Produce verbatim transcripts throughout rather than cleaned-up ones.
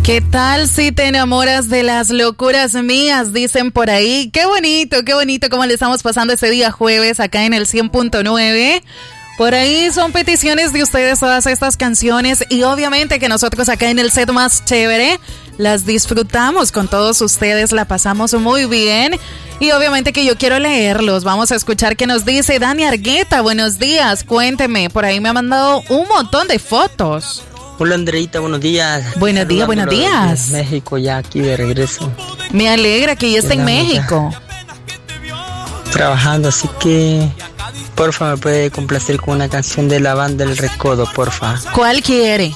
¿Qué tal si te enamoras de las locuras mías? Dicen por ahí. Qué bonito, qué bonito cómo le estamos pasando este día jueves acá en el cien punto nueve. Por ahí son peticiones de ustedes todas estas canciones y obviamente que nosotros acá en el set más chévere las disfrutamos con todos ustedes, la pasamos muy bien y obviamente que yo quiero leerlos. Vamos a escuchar qué nos dice Dani Argueta. Buenos días, cuénteme, por ahí me ha mandado un montón de fotos. Hola Andreita, buenos días. Buenos días, buenos días. México, ya aquí de regreso. Me alegra que ya esté en México. Trabajando, así que porfa me puede complacer con una canción de la banda El Recodo, porfa. ¿Cuál quiere?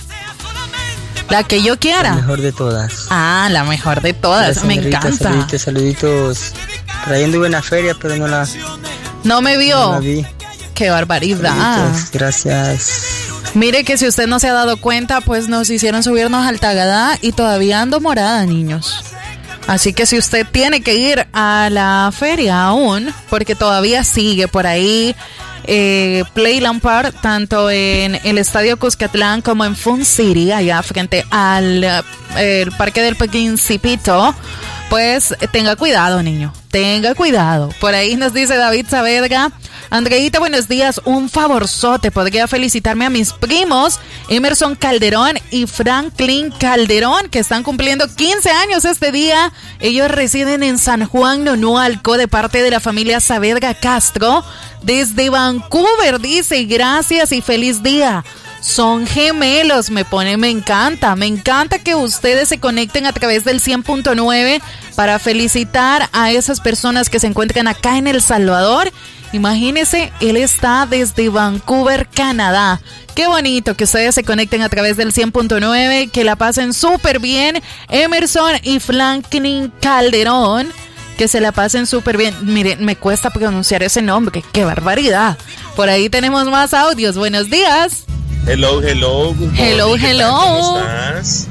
La que yo quiera. La mejor de todas. Ah, la mejor de todas. Gracias, me Andreita, encanta. Saluditos, saluditos. Por ahí anduve en la feria, pero no la... No me vio. No la vi. Qué barbaridad. Saluditos, gracias. Mire que si usted no se ha dado cuenta, pues nos hicieron subirnos al Tagadá y todavía ando morada, niños. Así que si usted tiene que ir a la feria aún, porque todavía sigue por ahí eh, Playland Park, tanto en el Estadio Cuscatlán como en Fun City, allá frente al eh, el Parque del Principito, pues tenga cuidado, niño, tenga cuidado. Por ahí nos dice David Saavedra. Andreita, buenos días, un favorzote, podría felicitarme a mis primos Emerson Calderón y Franklin Calderón, que están cumpliendo quince años este día. Ellos residen en San Juan Nonualco, de parte de la familia Saavedra Castro, desde Vancouver. Dice, gracias y feliz día. Son gemelos, me pone, me encanta, me encanta que ustedes se conecten a través del cien punto nueve para felicitar a esas personas que se encuentran acá en El Salvador. Imagínense, él está desde Vancouver, Canadá. Qué bonito que ustedes se conecten a través del cien punto nueve, que la pasen súper bien. Emerson y Franklin Calderón, que se la pasen súper bien. Miren, me cuesta pronunciar ese nombre, qué barbaridad. Por ahí tenemos más audios, buenos días. Hello, hello. Hello, hello. ¿Cómo estás?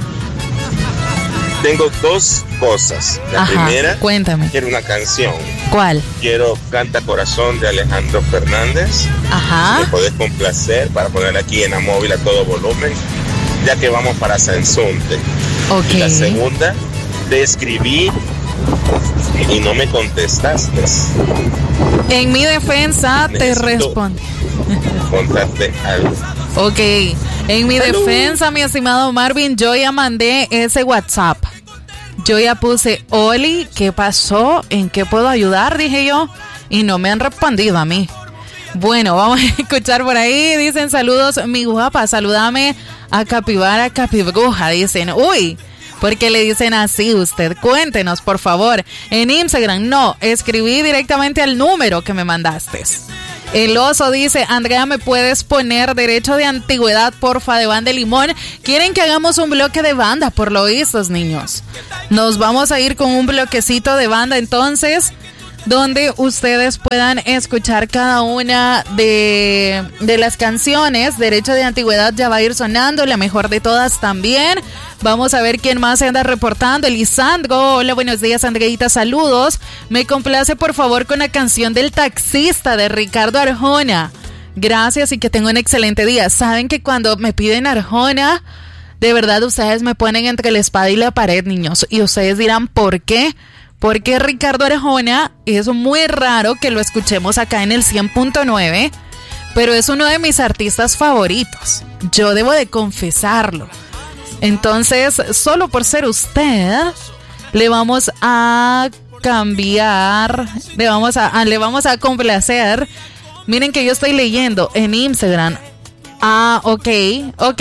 Tengo dos cosas. La Ajá, primera, cuéntame. Quiero una canción. ¿Cuál? Quiero Canta Corazón de Alejandro Fernández. Ajá. Me podés complacer para poner aquí en la móvil a todo volumen, ya que vamos para Sansunte. Ok. Y la segunda, te escribí y no me contestaste. En mi defensa Necesito te respondo. Contarte algo. Ok, en mi Hello. defensa, mi estimado Marvin, yo ya mandé ese WhatsApp. Yo ya puse, Oli, ¿qué pasó? ¿En qué puedo ayudar? Dije yo. Y no me han respondido a mí. Bueno, vamos a escuchar por ahí. Dicen, saludos, mi guapa, salúdame a Capibara Capibruja. Dicen, uy, ¿por qué le dicen así usted? Cuéntenos, por favor. En Instagram, no, escribí directamente al número que me mandaste. El oso dice, Andrea, ¿me puedes poner Derecho de Antigüedad, porfa, de Banda de Limón? Quieren que hagamos un bloque de banda, por lo visto, niños. Nos vamos a ir con un bloquecito de banda, entonces, donde ustedes puedan escuchar cada una de, de las canciones. Derecho de Antigüedad ya va a ir sonando, la mejor de todas también. Vamos a ver quién más se anda reportando. Elisandro, hola, buenos días, Andreita, saludos. Me complace, por favor, con la canción del taxista de Ricardo Arjona. Gracias y que tengan un excelente día. Saben que cuando me piden Arjona, de verdad ustedes me ponen entre la espada y la pared, niños. Y ustedes dirán, ¿por qué? Porque Ricardo Arjona es muy raro que lo escuchemos acá en el cien punto nueve, pero es uno de mis artistas favoritos. Yo debo de confesarlo. Entonces, solo por ser usted, le vamos a cambiar, le vamos a, a, le vamos a complacer. Miren que yo estoy leyendo en Instagram. Ah, ok, ok.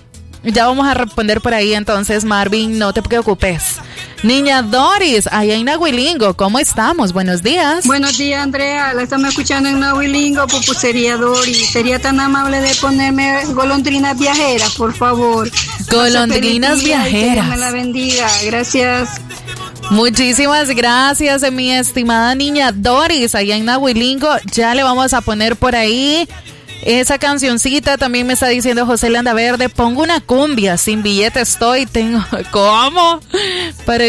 Ya vamos a responder por ahí, entonces, Marvin, no te preocupes. Niña Doris, allá en Nahuilingo, ¿cómo estamos? Buenos días. Buenos días, Andrea, la estamos escuchando en Nahuilingo, pupusería Doris. Sería tan amable de ponerme Golondrinas Viajeras, por favor. Golondrinas Viajeras. Que Dios me la bendiga, gracias. Muchísimas gracias, mi estimada niña Doris, allá en Nahuilingo. Ya le vamos a poner por ahí esa cancioncita. También me está diciendo José Landaverde, pongo una cumbia, sin billete estoy, tengo... ¿Cómo? Para...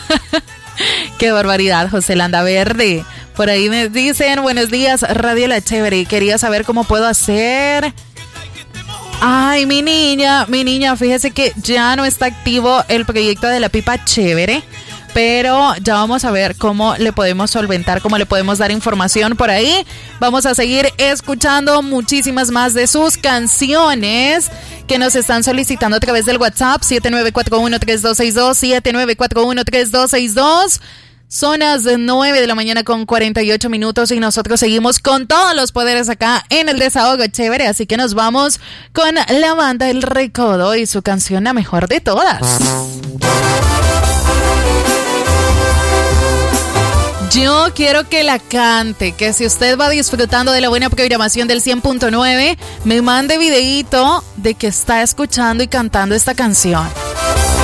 Qué barbaridad, José Landaverde. Por ahí me dicen, buenos días, Radio La Chévere, quería saber cómo puedo hacer Ay, mi niña, mi niña, fíjese que ya no está activo el proyecto de la pipa chévere, pero ya vamos a ver cómo le podemos solventar, cómo le podemos dar información por ahí. Vamos a seguir escuchando muchísimas más de sus canciones que nos están solicitando a través del WhatsApp siete nueve cuatro uno, tres dos seis dos, siete nueve cuatro uno, tres dos seis dos. Son las nueve de la mañana con cuarenta y ocho minutos y nosotros seguimos con todos los poderes acá en el Desahogo Chévere, así que nos vamos con la banda El Recodo y su canción La Mejor de Todas. Yo quiero que la cante, que si usted va disfrutando de la buena programación del cien punto nueve, me mande videíto de que está escuchando y cantando esta canción.